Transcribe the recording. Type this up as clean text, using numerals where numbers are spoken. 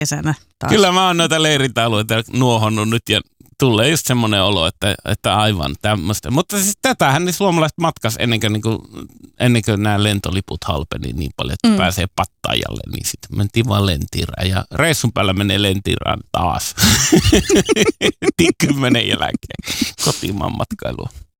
kesänä taas. Kyllä mä oon noita leirintäalueita nuohonnut nyt ja tulee just semmoinen olo, että aivan tämmöistä. Mutta siis tätähän niin suomalaiset matkas ennen kuin nämä lentoliput halpeni niin paljon, että pääsee Pattajalle, niin sitten mentiin vaan Lentiraan. Ja reissun päällä menee Lentiraan taas. 10 jälkeen kotimaan matkailuun.